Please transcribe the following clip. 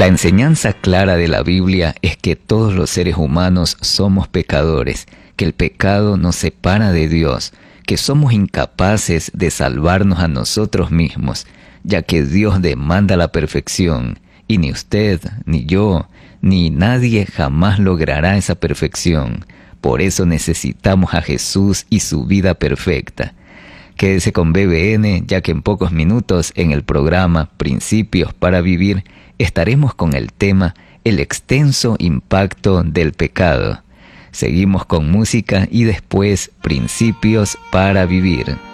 La enseñanza clara de la Biblia es que todos los seres humanos somos pecadores, que el pecado nos separa de Dios, que somos incapaces de salvarnos a nosotros mismos, ya que Dios demanda la perfección, y ni usted, ni yo, ni nadie jamás logrará esa perfección. Por eso necesitamos a Jesús y su vida perfecta. Quédese con BBN, ya que en pocos minutos en el programa Principios para Vivir estaremos con el tema El extenso impacto del pecado. Seguimos con música y después Principios para Vivir.